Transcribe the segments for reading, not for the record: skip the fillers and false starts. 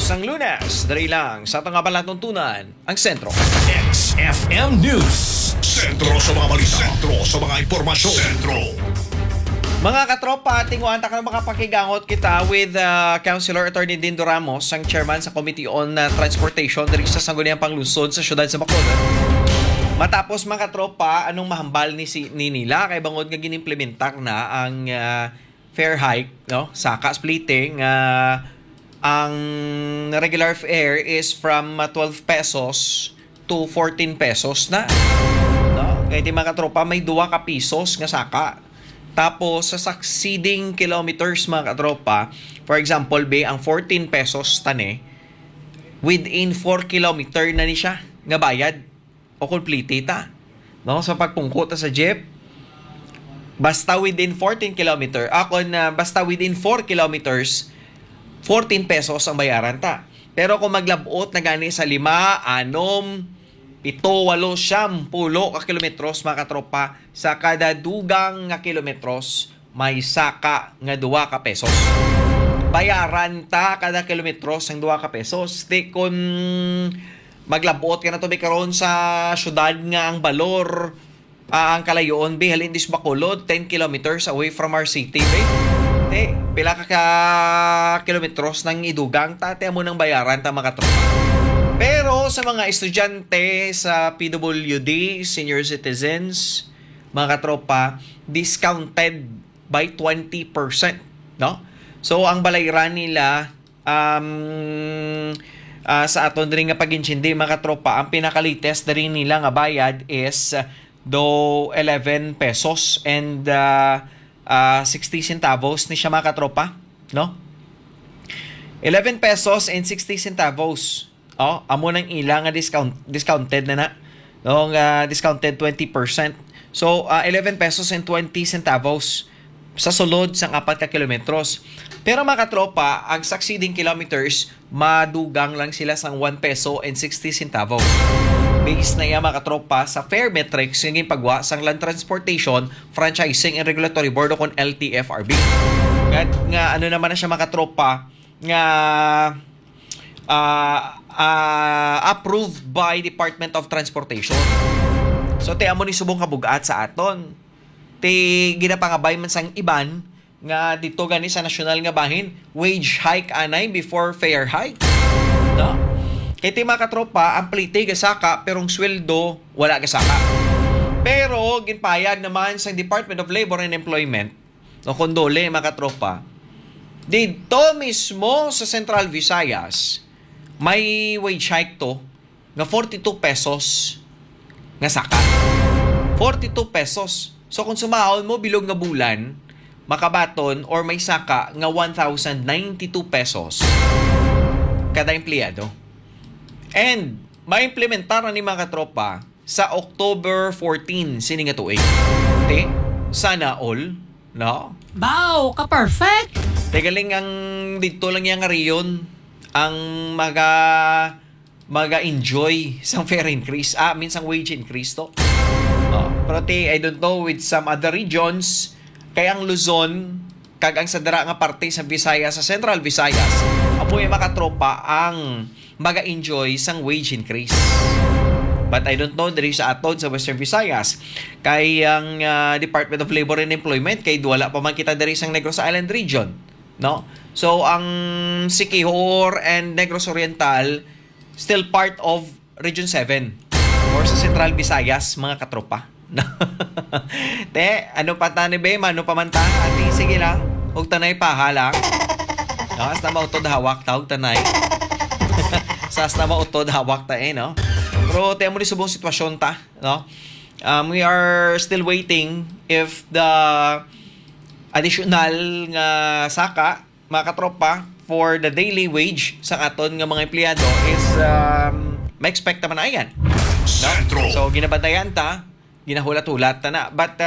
Sang Lunes, dali lang sa tanga palatuntunan ang sentro. XFM News. Sentro sa mga balita. Sentro sa mga impormasyon. Sentro. Mga katropa, tinguan ta ka makapakigangot kita with Councilor Attorney Dindo Ramos, ang chairman sa Committee on Transportation diri sa Sangguniang Panglusod sa siyudad sa Bacolod. Matapos mga katropa, anong mahambal ni nila kay bangod nga ginimplementar na ang fare hike, no? Saka splitting, ang regular fare is from 12 pesos to 14 pesos na. No? Kaya di mga katropa, may 2 ka pesos nga saka. Tapos sa succeeding kilometers mga katropa, for example, ang 14 pesos tane, within 4 kilometer na ni siya nga bayad o complete ta. No? Sa pagpungkot sa jeep, basta within 14 kilometer, basta within 4 kilometers, 14 pesos ang bayaran ta. Pero kung maglabot na gani sa 5, 6, 7, 8, 10 ka kilometros mga katropa, sa kada dugang nga kilometros may saka nga 2 ka pesos. Bayaran ta kada kilometros ang 2 ka pesos. Di kung maglabot ka na to karon sa syudad nga ang balor, ang kalayoon halin dis Bacolod, 10 kilometers away from our city. Pila ka kilometros nang idugang tate mo nang bayaran ta mga katropa. Pero sa mga estudyante sa PWD, senior citizens, mga katropa, discounted by 20%, no? So ang balayran nila sa aton ring nga pag-intindi mga katropa, ang pinaka-latest rin nila nga bayad is do 11 pesos and 60 centavos ni siya mga katropa, no? 11 pesos and 60 centavos. Amo nang ilang nga discounted na. No, discounted 20%. So 11 pesos and 20 centavos sa sulod sang 4 ka kilometros. Pero mga katropa, ang succeeding kilometers madugang lang sila sang 1 peso and 60 centavos. Based na yan mga katropa sa fare metrics yung pagwa sang Land Transportation Franchising and Regulatory Board o kon LTFRB. Nga ano naman na siya mga katropa nga approved by Department of Transportation. So amo ni subong kabugat sa aton. Ginapangabay man sang iban nga dito gani sa nasyonal nga bahin, wage hike anay before fare hike. No? Kaya mga katropa, ang plite gasaka perong sweldo wala gasaka. Pero ginpayag naman sa Department of Labor and Employment, no, kondole mga katropa, dito mismo sa Central Visayas may wage hike to nga 42 pesos nga saka. 42 pesos. So kung sumahon mo bilog nga bulan, makabaton or may saka nga 1,092 pesos kada empleyado. And ma-implementar na ni mga katropa sa October 14 sini nga tuig. Sana all, no? Wow, ka-perfect! Galing ang dito lang yang riyon ang maga-enjoy sang fare increase. Minsang wage increase to. Pero I don't know with some other regions, kaya ang Luzon, kag ang sadara nga parte sa Visayas, sa Central Visayas, apoy makatropa ang maga-enjoy sang wage increase. But I don't know diri sa aton sa Western Visayas. Kay ang Department of Labor and Employment, kay wala pa man kita diri sang Negros Island region. No? So, ang Siquijor and Negros Oriental still part of Region 7 or sa Central Visayas, mga katropa. Ano pa tani be? Ano pa man ta? Ati, sige lang. Huwag tanay pahalang. No? As na mautod hawak ta, huwag tanay. Sas na mautod hawak ta no? Pero tayo mo ni subong sitwasyon ta, no? We are still waiting if the additional nga saka, mga katropa, for the daily wage sa aton nga mga empleyado is ma-expect naman na yan. No? So, ginabantayan ta, ginahulat-hulat ta na. But,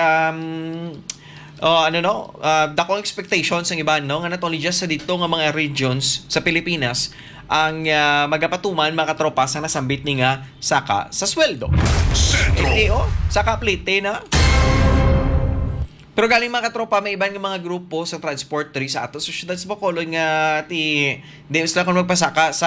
dakong expectations ng iba, no? Nga not only just sa dito nga mga regions sa Pilipinas, ang magapatuman, mga katropa, sa nasambit ni nga saka sa sweldo. Saka plite na. Pero galing mga katropa, may ibang mga grupo sa transport sa ato sa siyudad sa Bacolod nga di sila kung magpasaka sa